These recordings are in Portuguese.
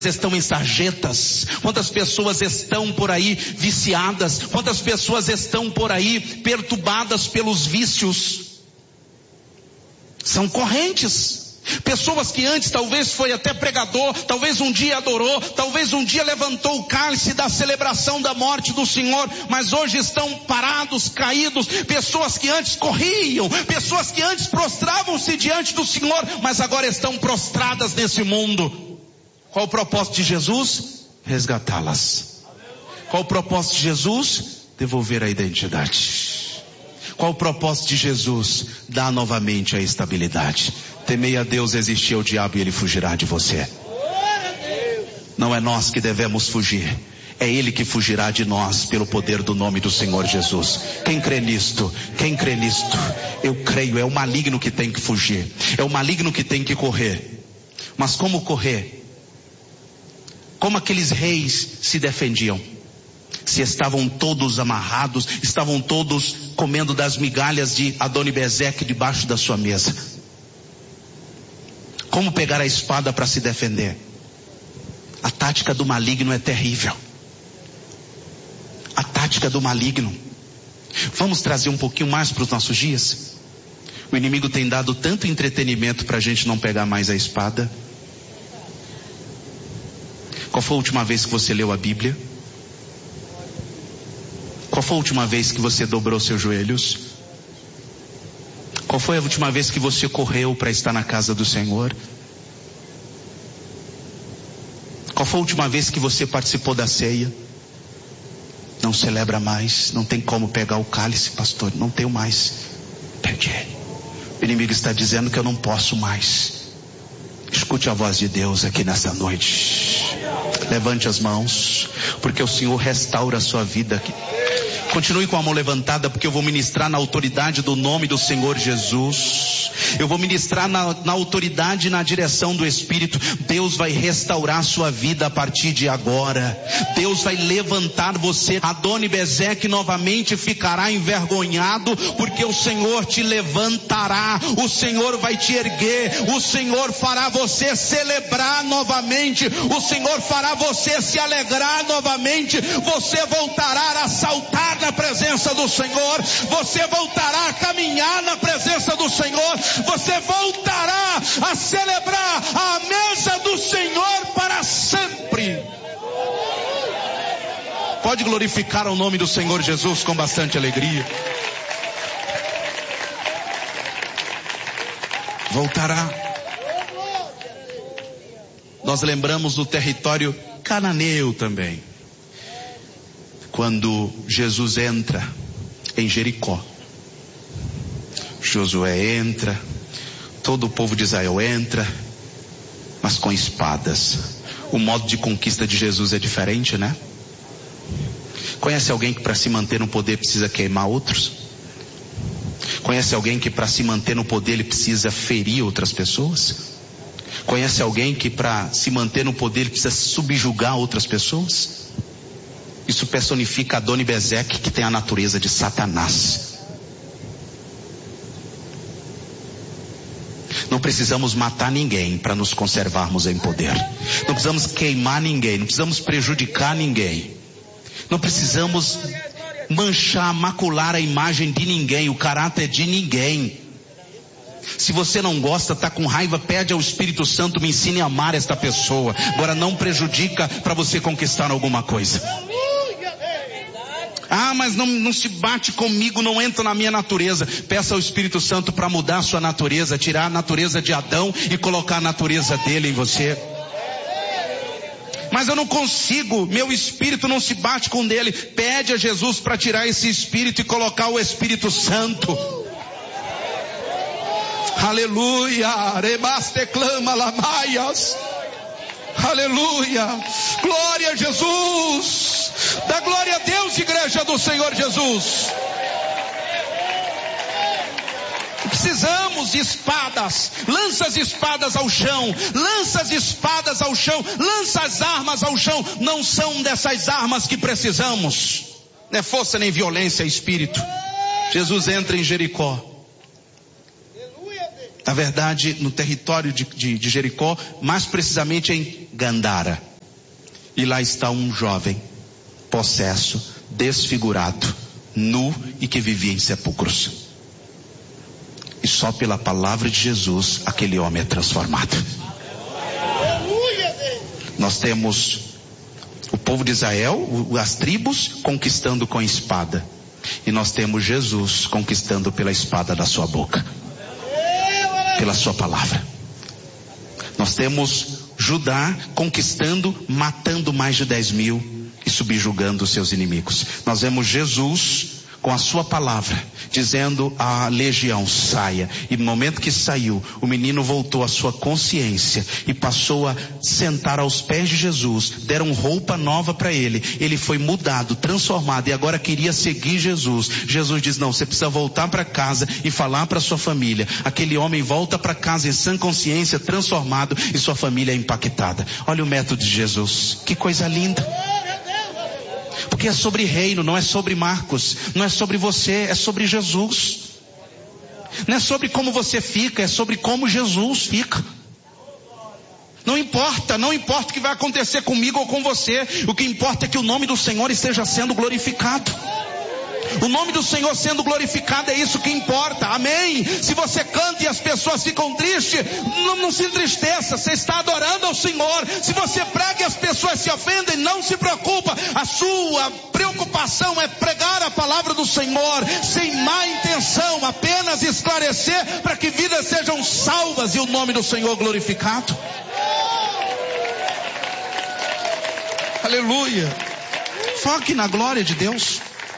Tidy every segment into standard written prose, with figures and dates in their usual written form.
estão em sarjetas, quantas pessoas estão por aí viciadas, quantas pessoas estão por aí perturbadas pelos vícios. São correntes. Pessoas que antes talvez foi até pregador, talvez um dia adorou, talvez um dia levantou o cálice da celebração da morte do Senhor, mas hoje estão parados, caídos. Pessoas que antes corriam, pessoas que antes prostravam-se diante do Senhor, mas agora estão prostradas nesse mundo. Qual o propósito de Jesus? Resgatá-las. Qual o propósito de Jesus? Devolver a identidade. Qual o propósito de Jesus? Dar novamente a estabilidade. Temei a Deus, resistir ao diabo e ele fugirá de você. Não é nós que devemos fugir, é Ele que fugirá de nós pelo poder do nome do Senhor Jesus. Quem crê nisto? Quem crê nisto? Eu creio, é o maligno que tem que fugir, é o maligno que tem que correr. Mas como correr? Como aqueles reis se defendiam? Se estavam todos amarrados, estavam todos comendo das migalhas de Adoni-Bezeque debaixo da sua mesa. Como pegar a espada para se defender? A tática do maligno é terrível. A tática do maligno. Vamos trazer um pouquinho mais para os nossos dias? O inimigo tem dado tanto entretenimento para a gente não pegar mais a espada. Qual foi a última vez que você leu a Bíblia? Qual foi a última vez que você dobrou seus joelhos? Qual foi a última vez que você correu para estar na casa do Senhor? Qual foi a última vez que você participou da ceia? Não celebra mais, não tem como pegar o cálice, pastor, não tenho mais. Perdi. O inimigo está dizendo que eu não posso mais. Escute a voz de Deus aqui nessa noite. Levante as mãos, porque o Senhor restaura a sua vida aqui. Continue com a mão levantada, porque eu vou ministrar na autoridade do nome do Senhor Jesus. Eu vou ministrar na autoridade e na direção do Espírito. Deus vai restaurar a sua vida a partir de agora. Deus vai levantar você. Adoni-Bezeque novamente ficará envergonhado, porque o Senhor te levantará. O Senhor vai te erguer. O Senhor fará você celebrar novamente. O Senhor fará você se alegrar novamente. Você voltará a saltar na presença do Senhor, você voltará a caminhar na presença do Senhor, você voltará a celebrar a mesa do Senhor para sempre. Pode glorificar o nome do Senhor Jesus com bastante alegria. Voltará. Nós lembramos do território cananeu também. Quando Jesus entra em Jericó, Josué entra, todo o povo de Israel entra, mas com espadas. O modo de conquista de Jesus é diferente, né? Conhece alguém que para se manter no poder precisa queimar outros? Conhece alguém que para se manter no poder ele precisa ferir outras pessoas? Conhece alguém que para se manter no poder ele precisa subjugar outras pessoas? Isso personifica Adoni-Bezeque, que tem a natureza de Satanás. Não precisamos matar ninguém para nos conservarmos em poder. Não precisamos queimar ninguém, não precisamos prejudicar ninguém. Não precisamos manchar, macular a imagem de ninguém, o caráter de ninguém. Se você não gosta, está com raiva, pede ao Espírito Santo, me ensine a amar esta pessoa. Agora não prejudica para você conquistar alguma coisa. Ah, mas não se bate comigo, não entra na minha natureza. Peça ao Espírito Santo para mudar a sua natureza, tirar a natureza de Adão e colocar a natureza dele em você. Mas eu não consigo, meu espírito não se bate com o dele. Pede a Jesus para tirar esse espírito e colocar o Espírito Santo. Aleluia, rebaste clama lamaias. Aleluia, glória a Jesus. Dá glória a Deus, igreja do Senhor Jesus. Precisamos de espadas. Lança as espadas ao chão. Lança as espadas ao chão. Lança as armas ao chão. Não são dessas armas que precisamos. Não é força nem violência, é espírito. Jesus entra em Jericó. Na verdade, no território de Jericó, mais precisamente em Gandara. E lá está um jovem, possesso, desfigurado, nu e que vivia em sepulcros. E só pela palavra de Jesus aquele homem é transformado. Nós temos o povo de Israel, as tribos conquistando com espada. E nós temos Jesus conquistando pela espada da sua boca, pela sua palavra. Nós temos Judá conquistando, matando mais de 10.000 e subjugando os seus inimigos. Nós vemos Jesus com a sua palavra, dizendo à legião, saia. E no momento que saiu, o menino voltou à sua consciência e passou a sentar aos pés de Jesus. Deram roupa nova para ele. Ele foi mudado, transformado e agora queria seguir Jesus. Jesus diz, não, você precisa voltar para casa e falar para sua família. Aquele homem volta para casa em sã consciência, transformado, e sua família é impactada. Olha o método de Jesus. Que coisa linda. Porque é sobre reino, não é sobre Marcos, não é sobre você, é sobre Jesus. Não é sobre como você fica, é sobre como Jesus fica. Não importa o que vai acontecer comigo ou com você. O que importa é que o nome do Senhor esteja sendo glorificado. O nome do Senhor sendo glorificado é isso que importa, amém? Se você canta e as pessoas ficam tristes, não se entristeça, você está adorando ao Senhor. Se você prega e as pessoas se ofendem, não se preocupa, a sua preocupação é pregar a palavra do Senhor, sem má intenção, apenas esclarecer para que vidas sejam salvas e o nome do Senhor glorificado. Aleluia. Foque na glória de Deus.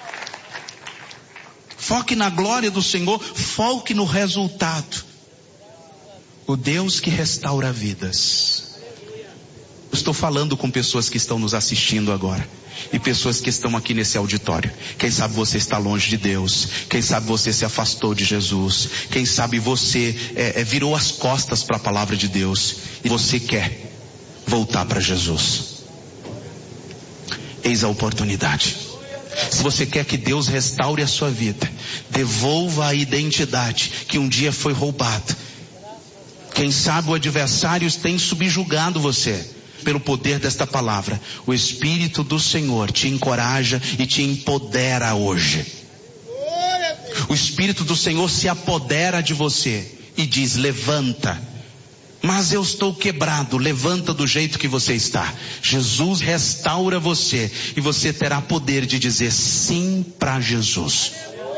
Foque na glória do Senhor, foque no resultado. O Deus que restaura vidas. Eu estou falando com pessoas que estão nos assistindo agora. E pessoas que estão aqui nesse auditório. Quem sabe você está longe de Deus. Quem sabe você se afastou de Jesus. Quem sabe você virou as costas para a palavra de Deus. E você quer voltar para Jesus. Eis a oportunidade. Se você quer que Deus restaure a sua vida, devolva a identidade que um dia foi roubada. Quem sabe o adversário tem subjugado você. Pelo poder desta palavra, o Espírito do Senhor te encoraja e te empodera hoje. O Espírito do Senhor se apodera de você e diz, levanta. Mas eu estou quebrado, levanta do jeito que você está. Jesus restaura você e você terá poder de dizer sim para Jesus.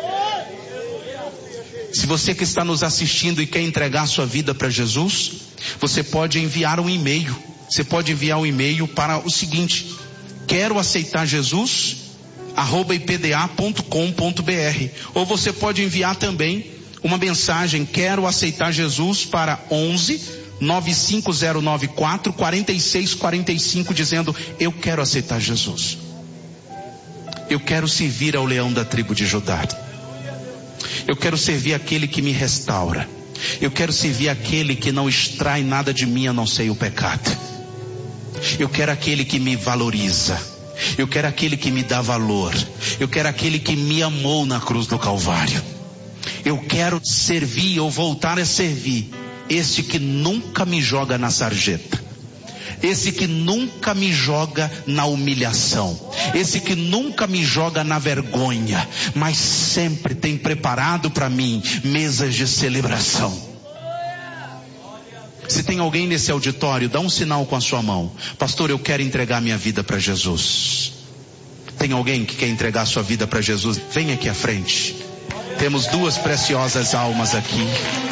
Se você que está nos assistindo e quer entregar sua vida para Jesus, você pode enviar um e-mail. Você pode enviar um e-mail para o seguinte: quero aceitar Jesus @ipda.com.br. Ou você pode enviar também uma mensagem, quero aceitar Jesus, para 11 95094 4645, dizendo, eu quero aceitar Jesus. Eu quero servir ao leão da tribo de Judá. Eu quero servir aquele que me restaura. Eu quero servir aquele que não extrai nada de mim a não ser o pecado. Eu quero aquele que me valoriza. Eu quero aquele que me dá valor. Eu quero aquele que me amou na cruz do Calvário. Eu quero servir ou voltar a servir esse que nunca me joga na sarjeta. Esse que nunca me joga na humilhação. Esse que nunca me joga na vergonha. Mas sempre tem preparado para mim mesas de celebração. Se tem alguém nesse auditório, dá um sinal com a sua mão. Pastor, eu quero entregar minha vida para Jesus. Tem alguém que quer entregar sua vida para Jesus? Vem aqui à frente. Temos duas preciosas almas aqui.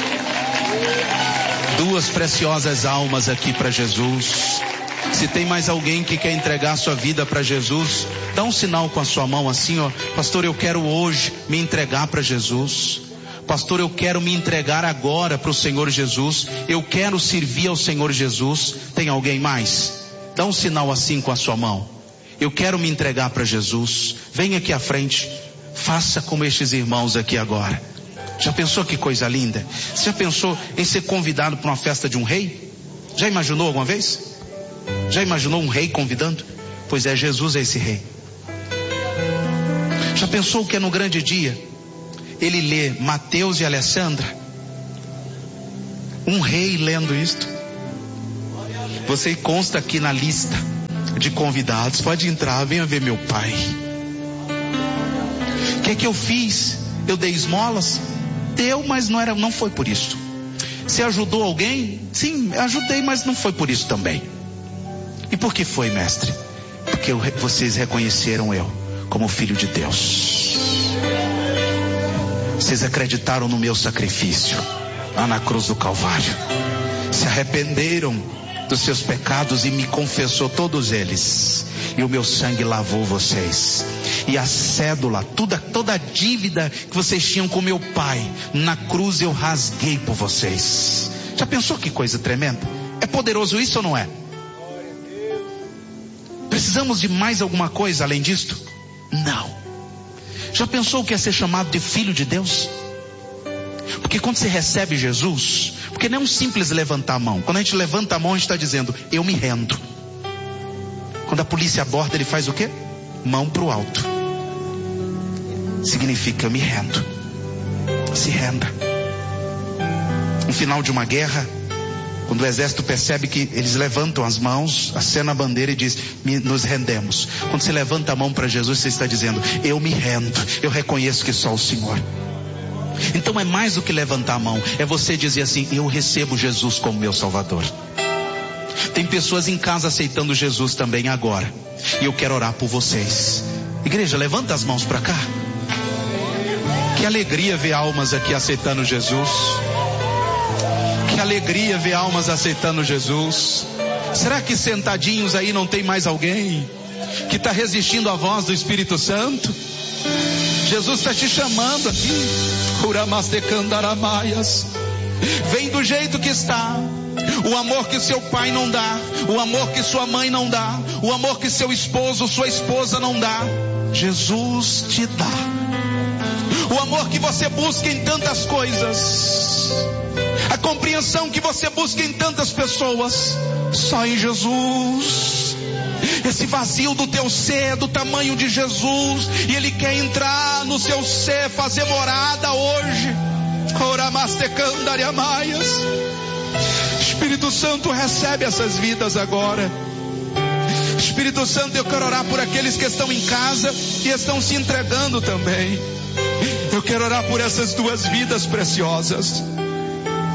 Duas preciosas almas aqui para Jesus. Se tem mais alguém que quer entregar sua vida para Jesus, dá um sinal com a sua mão assim, ó. Pastor, eu quero hoje me entregar para Jesus. Pastor, eu quero me entregar agora para o Senhor Jesus. Eu quero servir ao Senhor Jesus. Tem alguém mais? Dá um sinal assim com a sua mão. Eu quero me entregar para Jesus. Vem aqui à frente. Faça como estes irmãos aqui agora. Já pensou que coisa linda? Você já pensou em ser convidado para uma festa de um rei? Já imaginou alguma vez? Já imaginou um rei convidando? Pois é, Jesus é esse rei. Já pensou que é no grande dia ele lê Mateus e Alessandra? Um rei lendo isto. Você consta aqui na lista. de convidados. Pode entrar, venha ver meu pai. O que eu fiz? Eu dei esmolas? Deu, mas não foi por isso. Você ajudou alguém? Sim, ajudei, mas não foi por isso também. E por que foi, mestre? Porque vocês reconheceram eu como filho de Deus. Vocês acreditaram no meu sacrifício lá na cruz do Calvário. Se arrependeram dos seus pecados e me confessou todos eles. E o meu sangue lavou vocês. E a cédula, toda a dívida que vocês tinham com meu pai, na cruz eu rasguei por vocês. Já pensou que coisa tremenda? É poderoso isso ou não é? Precisamos de mais alguma coisa além disto? Não. Já pensou o que é ser chamado de filho de Deus? Porque quando você recebe Jesus, porque não é um simples levantar a mão. Quando a gente levanta a mão, a gente está dizendo, eu me rendo. Quando a polícia aborda, ele faz o quê? Mão para o alto. Significa, eu me rendo. Se renda. No final de uma guerra, quando o exército percebe que eles levantam as mãos, acena a bandeira e diz, nos rendemos. Quando você levanta a mão para Jesus, você está dizendo, eu me rendo, eu reconheço que só o Senhor. Então é mais do que levantar a mão, é você dizer assim, eu recebo Jesus como meu Salvador. Tem pessoas em casa aceitando Jesus também agora, e eu quero orar por vocês. Igreja, levanta as mãos para cá. Que alegria ver almas aqui aceitando Jesus. Que alegria ver almas aceitando Jesus. Será que sentadinhos aí não tem mais alguém que está resistindo à voz do Espírito Santo? Jesus está te chamando aqui. Vem do jeito que está. O amor que seu pai não dá, o amor que sua mãe não dá, o amor que seu esposo, sua esposa não dá, Jesus te dá. O amor que você busca em tantas coisas, a compreensão que você busca em tantas pessoas, só em Jesus. Esse vazio do teu ser é do tamanho de Jesus, e Ele quer entrar no seu ser, fazer morada hoje. Espírito Santo, recebe essas vidas agora. Espírito Santo, eu quero orar por aqueles que estão em casa e estão se entregando também. Eu quero orar por essas duas vidas preciosas.